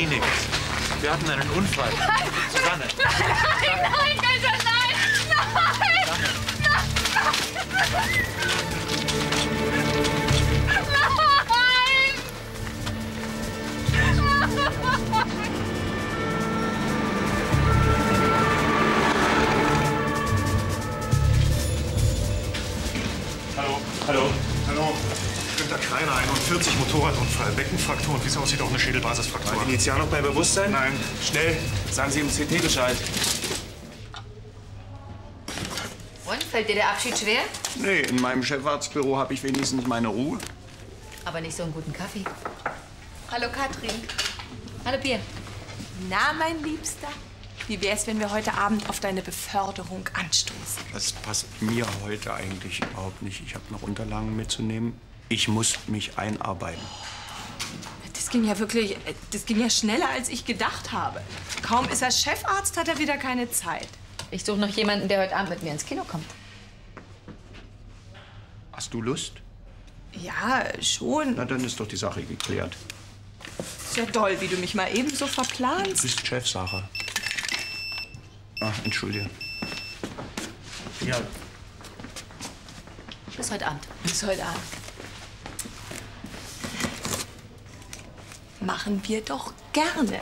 Klinik. Wir hatten einen Unfall. Susanne. Nein, bitte, nein! Hallo. Hallo. Hallo. Günter Kreiner, 41, Motorradunfall, Beckenfraktur und wie es aussieht, auch eine Schädelbasisfraktur. Initial noch bei Bewusstsein? Nein. Schnell, sagen Sie im CT Bescheid. Und, fällt dir der Abschied schwer? Nee, in meinem Chefarztbüro habe ich wenigstens meine Ruhe. Aber nicht so einen guten Kaffee. Hallo Katrin. Hallo Bier. Na, mein Liebster, wie wär's, wenn wir heute Abend auf deine Beförderung anstoßen? Das passt mir heute eigentlich überhaupt nicht. Ich habe noch Unterlagen mitzunehmen. Ich muss mich einarbeiten. Das ging ja wirklich, das ging ja schneller, als ich gedacht habe. Kaum ist er Chefarzt, hat er wieder keine Zeit. Ich suche noch jemanden, der heute Abend mit mir ins Kino kommt. Hast du Lust? Ja, schon. Na, dann ist doch die Sache geklärt. Ist ja doll, wie du mich mal eben so Du verplanst. bist Chefsache. Ach, entschuldige. Ja. Bis heute Abend. Bis heute Abend. Machen wir doch gerne.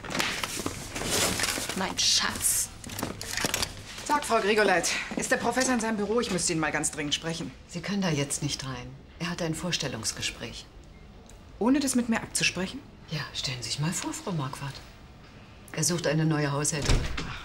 Mein Schatz. Tag, Frau Grigoleit. Ist der Professor in seinem Büro? Ich müsste ihn mal ganz dringend sprechen. Sie können da jetzt nicht rein. Er hat ein Vorstellungsgespräch. Ohne das mit mir abzusprechen? Ja, stellen Sie sich mal vor, Frau Marquardt. Er sucht eine neue Haushälterin.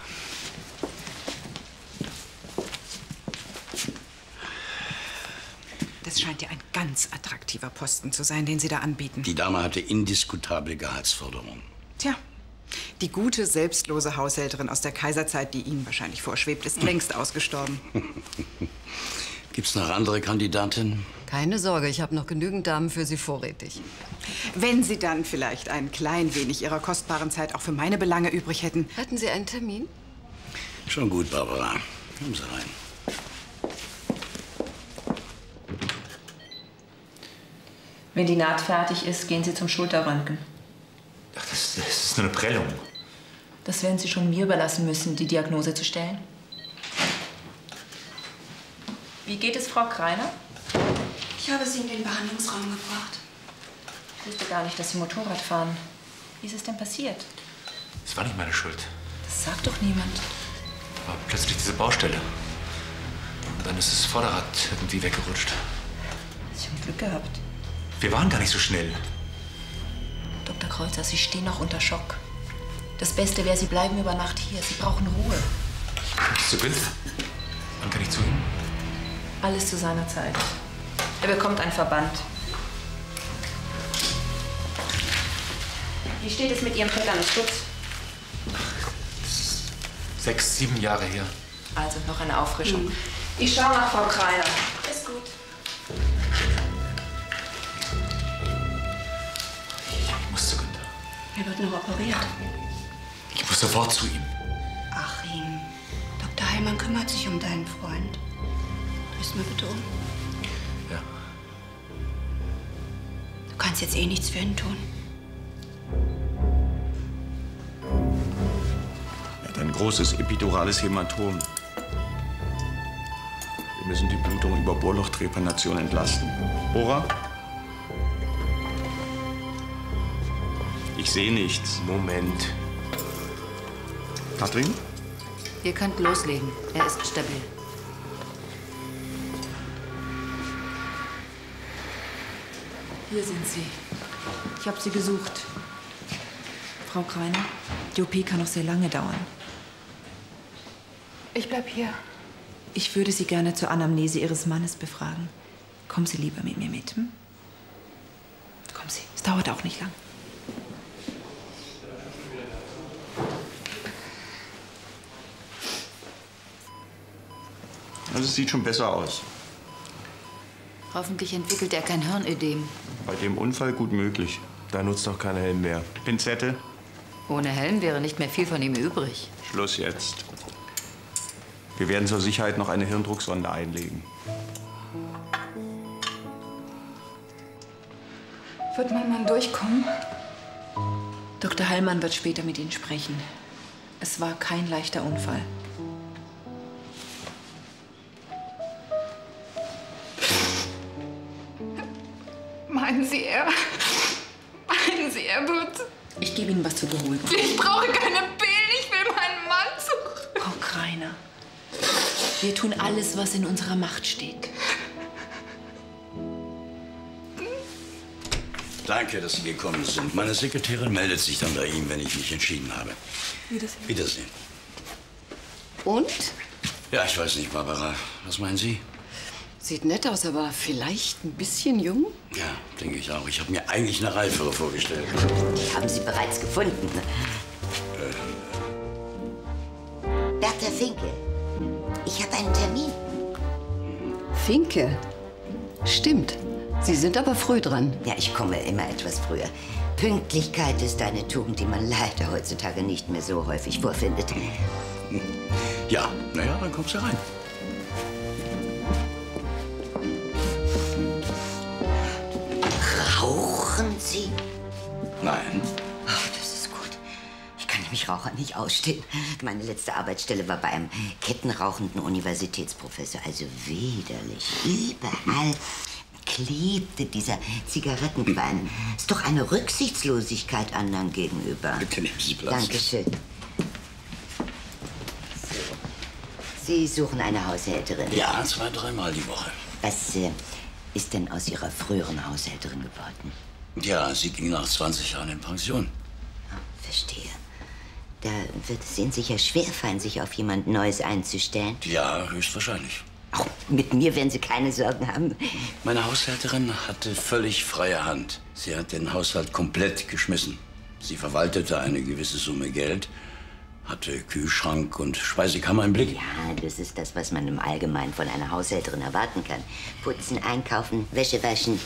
Das scheint ja ein ganz attraktiver Posten zu sein, den Sie da anbieten. Die Dame hatte indiskutable Gehaltsforderungen. Tja, die gute, selbstlose Haushälterin aus der Kaiserzeit, die Ihnen wahrscheinlich vorschwebt, ist längst ausgestorben. Gibt's noch andere Kandidatinnen? Keine Sorge, ich habe noch genügend Damen für Sie vorrätig. Wenn Sie dann vielleicht ein klein wenig Ihrer kostbaren Zeit auch für meine Belange übrig hätten. Hatten Sie einen Termin? Schon gut, Barbara. Kommen Sie rein. Wenn die Naht fertig ist, gehen Sie zum Schulterröntgen. Ach, das ist nur eine Prellung. Das werden Sie schon mir überlassen müssen, die Diagnose zu stellen. Wie geht es Frau Kreiner? Ich habe sie in den Behandlungsraum gebracht. Ich wusste gar nicht, dass Sie Motorrad fahren. Wie ist es denn passiert? Das war nicht meine Schuld. Das sagt doch niemand. War plötzlich diese Baustelle. Und dann ist das Vorderrad irgendwie weggerutscht. Sie haben Glück gehabt. Wir waren gar nicht so schnell. Dr. Kreuzer, Sie stehen noch unter Schock. Das Beste wäre, Sie bleiben über Nacht hier. Sie brauchen Ruhe. Zu Günther? Wann kann ich zu ihm? Alles zu seiner Zeit. Er bekommt einen Verband. Wie steht es mit Ihrem Tetanusschutz? 6, 7 Jahre her. Also noch eine Auffrischung. Ich schaue nach Frau Kreiner. Ist gut. Ich muss zu Günther. Er wird noch operiert. Ich muss sofort zu ihm. Achim, Dr. Heilmann kümmert sich um deinen Freund. Drehst mal bitte um. Ja. Du kannst jetzt eh nichts für ihn tun. Er hat ein großes epidurales Hämatom. Wir müssen die Blutung über Bohrlochtrepanation entlasten. Bohrer? Ich sehe nichts. Moment. Katrin? Ihr könnt loslegen. Er ist stabil. Hier sind Sie. Ich habe Sie gesucht. Frau Kreiner, die OP kann noch sehr lange dauern. Ich bleib hier. Ich würde Sie gerne zur Anamnese Ihres Mannes befragen. Kommen Sie lieber mit mir mit, hm? Kommen Sie, es dauert auch nicht lang. Also es sieht schon besser aus. Hoffentlich entwickelt er kein Hirnödem. Bei dem Unfall gut möglich. Da nutzt doch kein Helm mehr. Pinzette? Ohne Helm wäre nicht mehr viel von ihm übrig. Schluss jetzt. Wir werden zur Sicherheit noch eine Hirndrucksonde einlegen. Wird mein Mann durchkommen? Dr. Dr. Heilmann wird später mit Ihnen sprechen. Es war kein leichter Unfall. Meinen Sie, er wird... Ich gebe Ihnen was zur Beruhigung. Ich brauche keine Pillen, ich will meinen Mann zurück. Frau Kreiner, wir tun alles, was in unserer Macht steht. Danke, dass Sie gekommen sind. Meine Sekretärin meldet sich dann bei Ihnen, wenn ich mich entschieden habe. Wiedersehen. Wiedersehen. Und? Ja, ich weiß nicht, Barbara. Was meinen Sie? Sieht nett aus, aber vielleicht ein bisschen jung? Ja, denke ich auch. Ich habe mir eigentlich eine reifere vorgestellt. Die haben Sie bereits gefunden. Bertha Finke, ich habe einen Termin. Finke? Stimmt. Sie sind aber früh dran. Ja, ich komme immer etwas früher. Pünktlichkeit ist eine Tugend, die man leider heutzutage nicht mehr so häufig vorfindet. Ja, naja, dann kommst du rein. Rauchen Sie? Nein. Ach, das ist gut. Ich kann nämlich Raucher nicht ausstehen. Meine letzte Arbeitsstelle war bei einem kettenrauchenden Universitätsprofessor. Also widerlich. Überall klebte dieser Zigarettenqualm. Ist doch eine Rücksichtslosigkeit anderen gegenüber. Bitte nehmen Sie Platz. Dankeschön. Sie suchen eine Haushälterin? Ja, 2-, 3-mal die Woche. Was ist denn aus Ihrer früheren Haushälterin geworden? Ja, sie ging nach 20 Jahren in Pension. Verstehe. Da wird es Ihnen sicher schwerfallen, sich auf jemand Neues einzustellen. Ja, höchstwahrscheinlich. Auch mit mir werden Sie keine Sorgen haben. Meine Haushälterin hatte völlig freie Hand. Sie hat den Haushalt komplett geschmissen. Sie verwaltete eine gewisse Summe Geld, hatte Kühlschrank und Speisekammer im Blick. Ja, das ist das, was man im Allgemeinen von einer Haushälterin erwarten kann. Putzen, einkaufen, Wäsche waschen,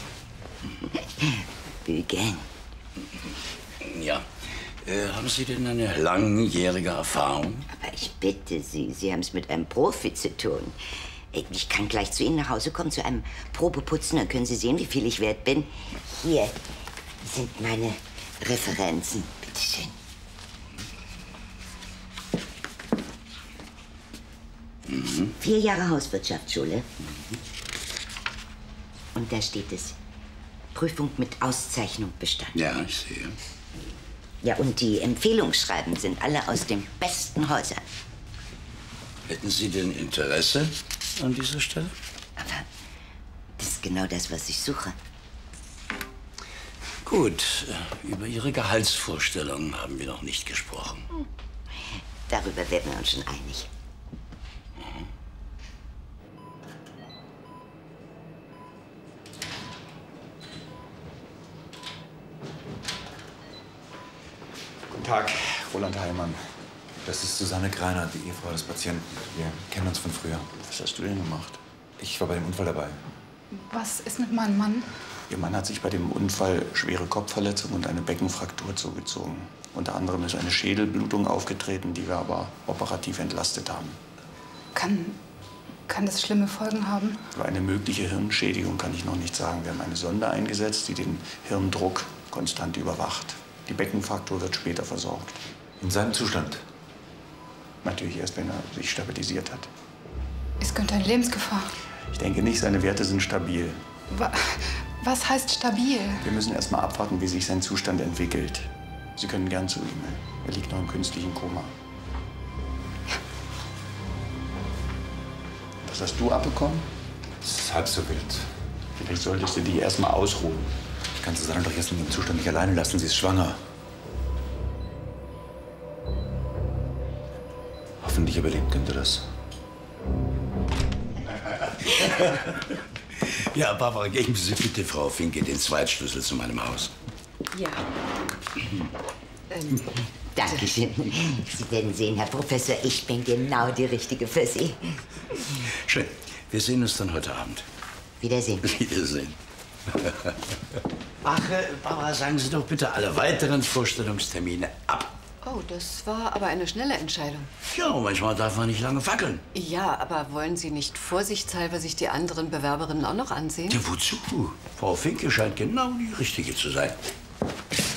bügeln. Ja. Haben Sie denn eine langjährige Erfahrung? Aber ich bitte Sie, Sie haben es mit einem Profi zu tun. Ich kann gleich zu Ihnen nach Hause kommen, zu einem Probeputzen. Dann können Sie sehen, wie viel ich wert bin. Hier sind meine Referenzen. Bitte schön. Mhm. 4 Jahre Hauswirtschaftsschule. Und da steht es. Prüfung mit Auszeichnung bestanden. Ja, ich sehe. Ja, und die Empfehlungsschreiben sind alle aus den besten Häusern. Hätten Sie denn Interesse an dieser Stelle? Aber das ist genau das, was ich suche. Gut, über Ihre Gehaltsvorstellungen haben wir noch nicht gesprochen. Darüber werden wir uns schon einig. Guten Tag, Roland Heilmann. Das ist Susanne Kreiner, die Ehefrau des Patienten. Wir kennen uns von früher. Was hast du denn gemacht? Ich war bei dem Unfall dabei. Was ist mit meinem Mann? Ihr Mann hat sich bei dem Unfall schwere Kopfverletzung und eine Beckenfraktur zugezogen. Unter anderem ist eine Schädelblutung aufgetreten, die wir aber operativ entlastet haben. Kann das schlimme Folgen haben? Über eine mögliche Hirnschädigung kann ich noch nicht sagen. Wir haben eine Sonde eingesetzt, die den Hirndruck konstant überwacht. Die Beckenfraktur wird später versorgt. In seinem Zustand? Natürlich erst, wenn er sich stabilisiert hat. Ist Günther in Lebensgefahr? Ich denke nicht, seine Werte sind stabil. Was heißt stabil? Wir müssen erst mal abwarten, wie sich sein Zustand entwickelt. Sie können gern zu ihm. Er liegt noch im künstlichen Koma. Was hast du abbekommen? Das ist halb so wild. Vielleicht solltest du dich erst mal ausruhen. Ich kann Susanne doch jetzt in dem Zustand nicht alleine lassen. Sie ist schwanger. Hoffentlich überlebt Günther das. Ja, Barbara, geben Sie bitte Frau Finke den Zweitschlüssel zu meinem Haus. Ja. Dankeschön. Sie werden sehen, Herr Professor, ich bin genau die Richtige für Sie. Schön. Wir sehen uns dann heute Abend. Wiedersehen. Wiedersehen. Ach, Barbara, sagen Sie doch bitte alle weiteren Vorstellungstermine ab. Oh, das war aber eine schnelle Entscheidung. Ja, manchmal darf man nicht lange fackeln. Ja, aber wollen Sie nicht vorsichtshalber sich die anderen Bewerberinnen auch noch ansehen? Ja, wozu? Frau Finke scheint genau die Richtige zu sein.